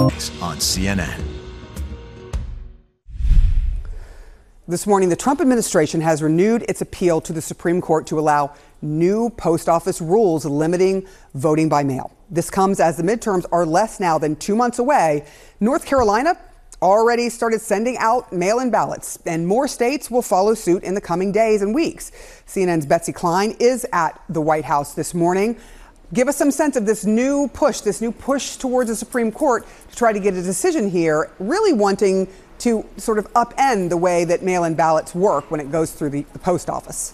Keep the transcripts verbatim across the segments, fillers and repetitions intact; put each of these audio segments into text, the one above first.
on C N N. This morning, the Trump administration has renewed its appeal to the Supreme Court to allow new post office rules limiting voting by mail. This comes as the midterms are less now than two months away. North Carolina already started sending out mail-in ballots, and more states will follow suit in the coming days and weeks. C N N's Betsy Klein is at the White House this morning. Give us some sense of this new push, this new push towards the Supreme Court to try to get a decision here, really wanting to sort of upend the way that mail-in ballots work when it goes through the, the post office.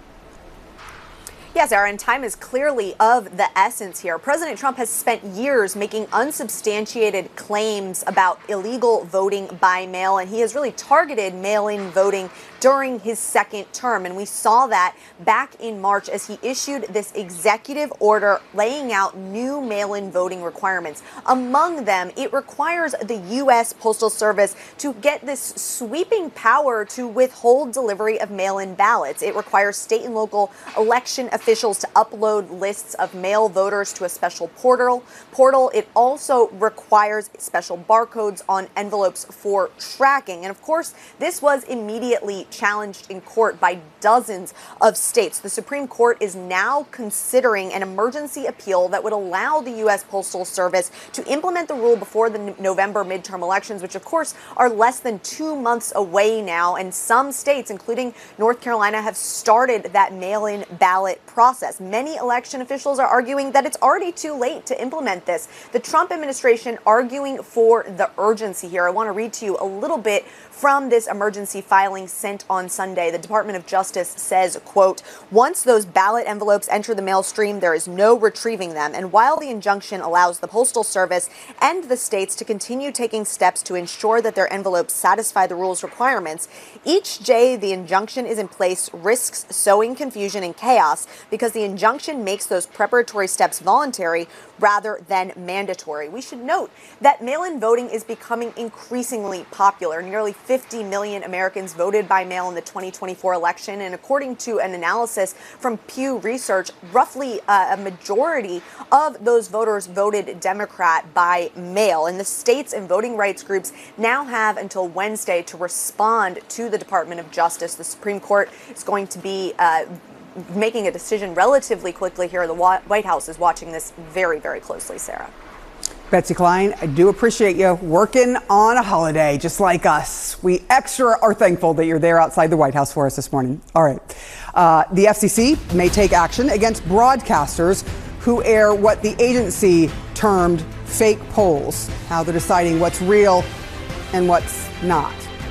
Yes, Sarah, and time is clearly of the essence here. President Trump has spent years making unsubstantiated claims about illegal voting by mail, and he has really targeted mail-in voting during his second term. And we saw that back in March as he issued this executive order laying out new mail-in voting requirements. Among them, it requires the U S Postal Service to get this sweeping power to withhold delivery of mail-in ballots. It requires state and local election officials to upload lists of mail voters to a special portal. Portal. It also requires special barcodes on envelopes for tracking. And of course, this was immediately challenged in court by dozens of states. The Supreme Court is now considering an emergency appeal that would allow the U S Postal Service to implement the rule before the November midterm elections, which of course are less than two months away now. And some states, including North Carolina, have started that mail-in ballot process. Many election officials are arguing that it's already too late to implement this. The Trump administration arguing for the urgency here. I want to read to you a little bit from this emergency filing sent on Sunday. The Department of Justice says, quote, once those ballot envelopes enter the mail stream, there is no retrieving them. And while the injunction allows the Postal Service and the states to continue taking steps to ensure that their envelopes satisfy the rules requirements, each day the injunction is in place risks sowing confusion and chaos because the injunction makes those preparatory steps voluntary rather than mandatory. We should note that mail-in voting is becoming increasingly popular. Nearly fifty million Americans voted by mail in the twenty twenty-four election, and according to an analysis from Pew Research, roughly uh, a majority of those voters voted Democrat by mail. And the states and voting rights groups now have until Wednesday to respond to the Department of Justice. The Supreme Court is going to be uh, making a decision relatively quickly here. The White House is watching this very, very closely, Sarah. Betsy Klein, I do appreciate you working on a holiday just like us. We extra are thankful that you're there outside the White House for us this morning. All right. Uh, the F C C may take action against broadcasters who air what the agency termed fake polls, how they're deciding what's real and what's not.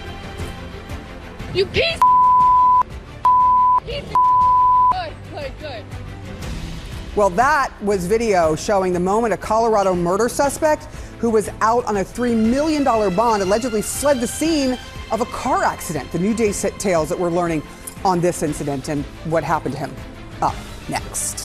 You piece of piece of good, good, good. Well, that was video showing the moment a Colorado murder suspect who was out on a three million dollars bond allegedly fled the scene of a car accident. The new details that we're learning on this incident and what happened to him up next.